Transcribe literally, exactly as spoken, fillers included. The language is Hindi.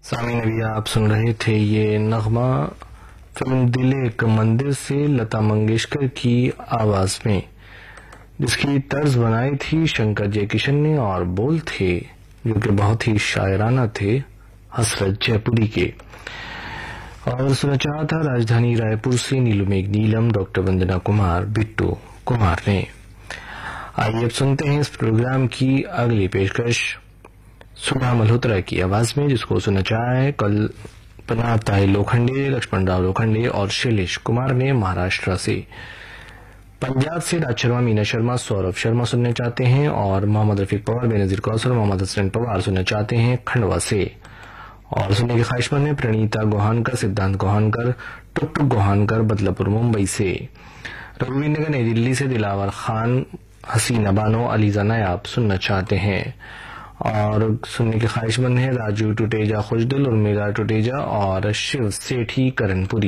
सामीन अभी आप सुन रहे थे ये नगमा फिल्म दिल एक मंदिर से लता मंगेशकर की आवाज में, जिसकी तर्ज बनाई थी शंकर जयकिशन ने और बोल थे जो कि बहुत ही शायराना थे हसरत जयपुरी के। और सुना चाहा था राजधानी रायपुर से नीलुमेघ नीलम डॉक्टर वंदना कुमार बिट्टू कुमार ने। आइए अब सुनते हैं इस प्रोग्राम की अगली पेशकश सुधा मल्होत्रा की आवाज में, जिसको सुना चाहा है कल्पना ताई लोखंडे, लक्ष्मण राव लोखंडे और शैलेश कुमार ने महाराष्ट्र से। पंजाब से राज शर्मा, मीना शर्मा, सौरभ शर्मा सुनने चाहते हैं और मोहम्मद रफीक पवार, बेनजीर कौसर, मोहम्मद हसन पवार सुनना चाहते हैं खंडवा से। और सुनने की ख्वाहिशमंद है प्रणीता गोहानकर, सिद्धांत गोहानकर, टुकटुक गोहानकर बदलापुर मुंबई से। रघुवीर नगर नई दिल्ली से दिलावर खान, हसीना बानो, अलीजा नायाब सुनना चाहते हैं। और सुनने की ख्वाहिशमंद है राजू टुटेजा खुशदिल, उर्मिला टुटेजा और शिव सेठी करनपुरी।